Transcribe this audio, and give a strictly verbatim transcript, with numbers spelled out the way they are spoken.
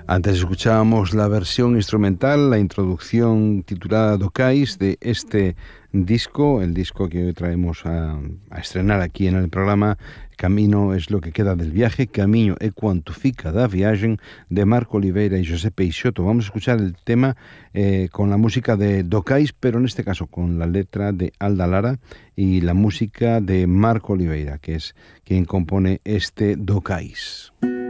Antes escuchábamos la versión instrumental, la introducción titulada Docais de este disco, el disco que hoy traemos a, a estrenar aquí en el programa. Camino es lo que queda del viaje, Camiño é quanto fica da viagem, de Marco Oliveira y José Peixoto. Vamos a escuchar el tema eh, con la música de Docais, pero en este caso con la letra de Alda Lara y la música de Marco Oliveira, que es quien compone este Docais.